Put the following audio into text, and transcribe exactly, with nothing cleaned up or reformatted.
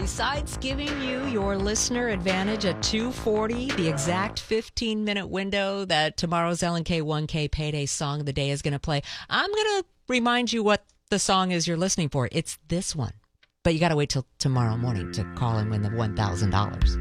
Besides giving you, your listener, advantage at two forty, the exact fifteen-minute window that tomorrow's L N K one K Payday Song of the Day is going to play, I'm going to remind you what the song is you're listening for. It's this one. But you got to wait till tomorrow morning to call and win the one thousand dollars.